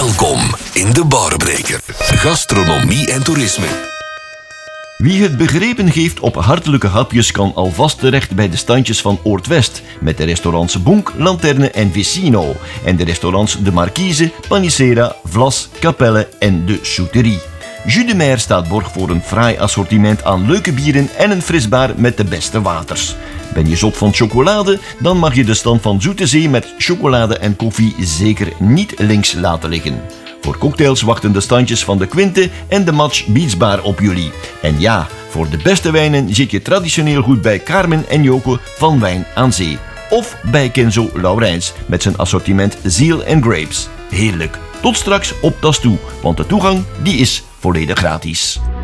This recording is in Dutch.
Welkom in de Barbreker. Gastronomie en toerisme. Wie het begrepen heeft op hartelijke hapjes kan alvast terecht bij de standjes van Oord-West, met de restaurants Bonk, Lanterne en Vicino, en de restaurants De Marquise, Panicera, Vlas, Capelle en de Souterie. Jus de Mer staat borg voor een fraai assortiment aan leuke bieren en een frisbar met de beste waters. Ben je zot van chocolade, dan mag je de stand van Zoete Zee met chocolade en koffie zeker niet links laten liggen. Voor cocktails wachten de standjes van de Quinte en de Match Beats Bar op jullie. En ja, voor de beste wijnen zit je traditioneel goed bij Carmen en Joko van Wijn aan Zee. Of bij Kenzo Laurijns met zijn assortiment Ziel en Grapes. Heerlijk. Tot straks op tas toe, want de toegang die is volledig gratis.